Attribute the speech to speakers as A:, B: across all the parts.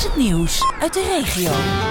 A: het nieuws uit de regio.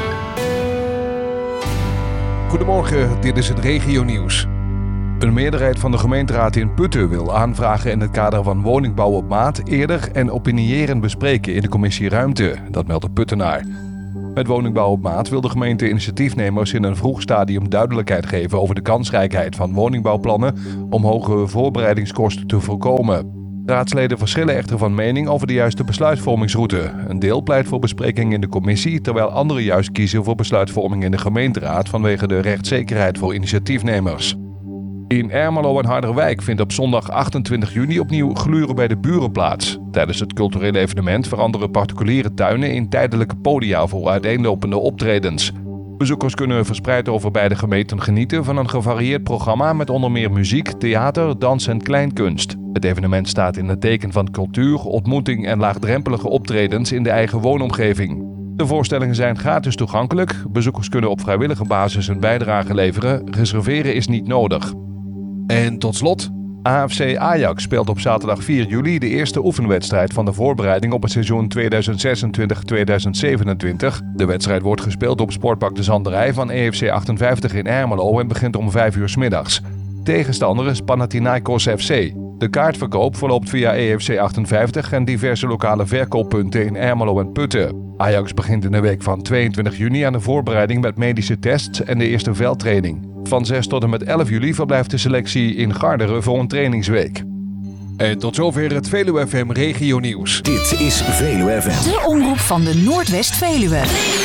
B: Goedemorgen, dit is het regionieuws. Een meerderheid van de gemeenteraad in Putten wil aanvragen in het kader van woningbouw op maat eerder en opinierend bespreken in de commissie Ruimte. Dat meldt de Puttenaar. Met woningbouw op maat wil de gemeente initiatiefnemers in een vroeg stadium duidelijkheid geven over de kansrijkheid van woningbouwplannen om hoge voorbereidingskosten te voorkomen. Raadsleden verschillen echter van mening over de juiste besluitvormingsroute. Een deel pleit voor bespreking in de commissie, terwijl anderen juist kiezen voor besluitvorming in de gemeenteraad vanwege de rechtszekerheid voor initiatiefnemers. In Ermelo en Harderwijk vindt op zondag 28 juni opnieuw Gluren bij de Buren plaats. Tijdens het culturele evenement veranderen particuliere tuinen in tijdelijke podia voor uiteenlopende optredens. Bezoekers kunnen verspreid over beide gemeenten genieten van een gevarieerd programma met onder meer muziek, theater, dans en kleinkunst. Het evenement staat in het teken van cultuur, ontmoeting en laagdrempelige optredens in de eigen woonomgeving. De voorstellingen zijn gratis toegankelijk. Bezoekers kunnen op vrijwillige basis een bijdrage leveren. Reserveren is niet nodig. En tot slot, AFC Ajax speelt op zaterdag 4 juli de eerste oefenwedstrijd van de voorbereiding op het seizoen 2026-2027. De wedstrijd wordt gespeeld op Sportpark de Zanderij van EFC 58 in Ermelo en begint om 5 uur 's middags. Tegenstander is Panathinaikos FC. De kaartverkoop verloopt via EFC 58 en diverse lokale verkooppunten in Ermelo en Putten. Ajax begint in de week van 22 juni aan de voorbereiding met medische tests en de eerste veldtraining. Van 6 tot en met 11 juli verblijft de selectie in Garderen voor een trainingsweek. En tot zover het Veluwe FM Regionieuws.
C: Dit is Veluwe FM.
A: De omroep van de Noordwest-Veluwe.